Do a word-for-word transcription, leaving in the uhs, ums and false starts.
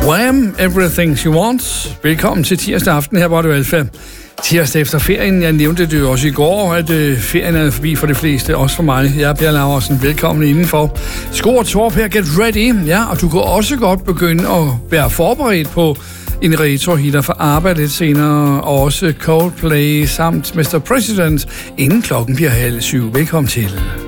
Wham! Everything She Wants. Velkommen til tirsdag aften her på Radio Alfa. Tirsdag efter ferien. Jeg nævnte det jo også i går, at øh, ferien er forbi for de fleste, også for mig. Jeg er Per Laursen. Velkommen indenfor. Sko og Torp her, get ready. Ja, og du kan også godt begynde at være forberedt på en retro-hitter for arbejde lidt senere, og også Coldplay samt mister President, inden klokken bliver halv syv. Velkommen til.